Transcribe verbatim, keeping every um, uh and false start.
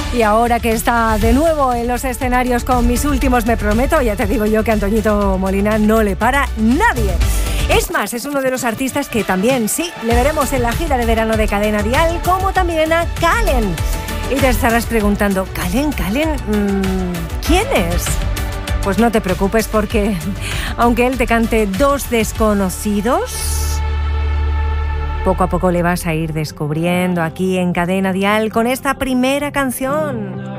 Y ahora que está de nuevo en los escenarios con Mis Últimos Me Prometo, ya te digo yo que a Antoñito Molina no le para nadie. Es más, es uno de los artistas que también, sí, le veremos en la gira de verano de Cadena Dial, como también a Kallen. Y te estarás preguntando, ¿Kallen, Kallen? Mmm, ¿quién es? Pues no te preocupes porque, aunque él te cante Dos Desconocidos, poco a poco le vas a ir descubriendo aquí en Cadena Dial con esta primera canción.